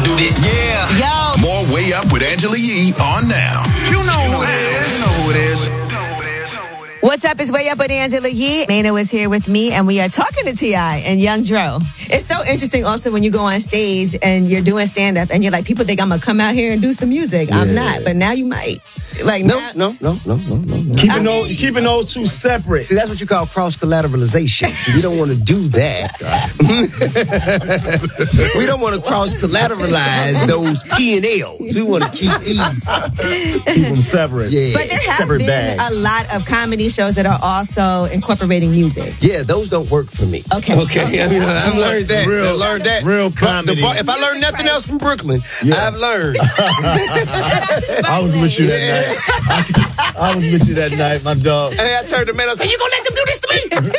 them do this. Yeah. Yo. More Way Up with Angela Yee on now. You know who it is. You know who it is. What's up? It's Way Up with Angela Yee. Mano is here with me, and we are talking to T.I. and Young Dro. It's so interesting also when you go on stage and you're doing stand-up, and you're like, people think I'm going to come out here and do some music. Yeah. I'm not, but now you might. Like No. Keeping those two separate. See, that's what you call cross-collateralization. So we don't want to do that. We don't want to cross-collateralize those P&Ls. We want to keep these. Keep them separate. Yeah. But there have separate been bags. a lot of comedy shows that are also incorporating music. Yeah, those don't work for me. Okay. I've learned that. Real- I've learned that. real comedy. If I learned nothing else from Brooklyn, I've learned. I was with you that night. I was with you that night, my dog. Hey, I turned to man and said, "You gonna let them do this to me?"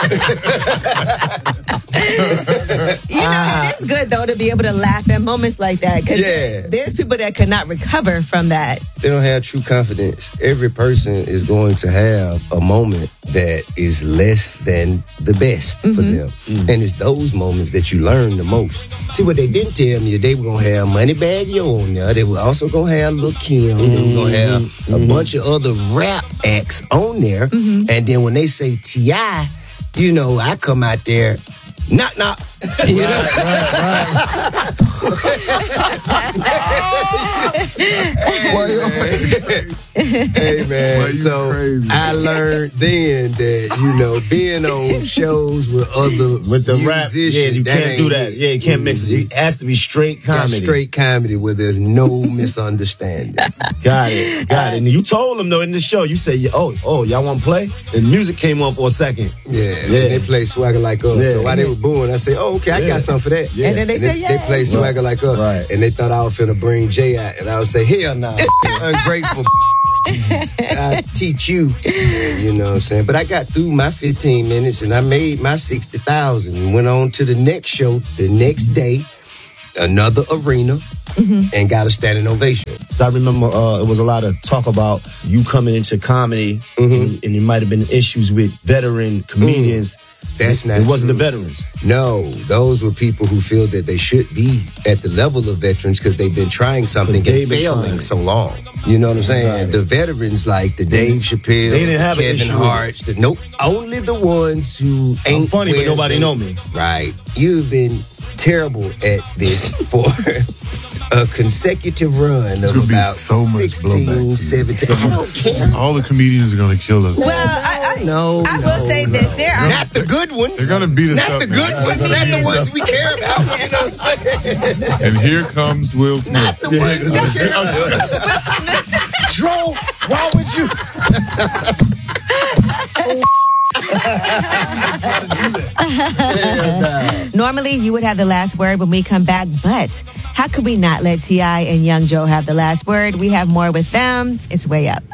You know, it is good, though, to be able to laugh at moments like that. Because there's people that could not recover from that. They don't have true confidence. Every person is going to have a moment that is less than the best for them. And it's those moments that you learn the most. See, what they didn't tell me, they were going to have Moneybagg Yo on there. They were also going to have Lil' Kim. They were going to have a bunch of other rap acts on there. And then when they say T.I., you know, I come out there, knock. You know? Hey man, so I learned then that, you know, being on shows with other the rap, musicians, you can't do that. Yeah, you can't mix it. It has to be straight comedy. Straight comedy where there's no misunderstanding. Got it. And you told them though in the show, you said, oh, y'all want to play? The music came on for a second. Yeah. They play Swagger Like Us. So while they were booing, I said, oh, okay, I got something for that. Yeah. And then they say, They play Swagger Like Us. Right. And they thought I was finna bring Jay out. And I would say, hell no, ungrateful. I teach you. You know what I'm saying? But I got through my 15 minutes and I made my 60,000 and went on to the next show the next day, another arena, and got a standing ovation. I remember it was a lot of talk about you coming into comedy, and there might have been issues with veteran comedians. That's not It wasn't true. the veterans. No, those were people who feel that they should be at the level of veterans because they've been trying something and failing so long. You know what I'm saying? Right. The veterans like the Dave Chappelle, They didn't have the an Kevin issue with Hart's, nope. Only the ones who ain't I'm funny, but where nobody they- know me. Right. You've been terrible at this for a consecutive run of gonna be about so much 16, blowback. 17. I don't care. All the comedians are going to kill us. Well, I will say this. There are Not the good ones. They're going to beat us Not up. the man. good ones. Not the ones we care about. You know what I'm saying? And here comes Will Smith. Not the ones we care about. Dro, why would you? Normally, you would have the last word when we come back, but how could we not let T.I. and Young Joe have the last word? We have more with them. It's Way Up.